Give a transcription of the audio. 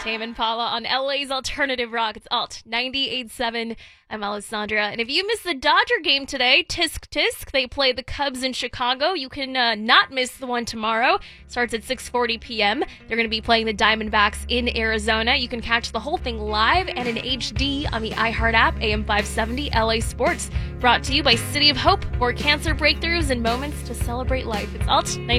Tame Impala on LA's Alternative Rock. It's Alt 98.7. I'm Alessandra. And if you missed the Dodger game today, tisk tisk, they play the Cubs in Chicago. You can not miss the one tomorrow. Starts at 6:40 p.m. They're going to be playing the Diamondbacks in Arizona. You can catch the whole thing live and in HD on the iHeart app, AM 570 LA Sports. Brought to you by City of Hope for cancer breakthroughs and moments to celebrate life. It's Alt 98.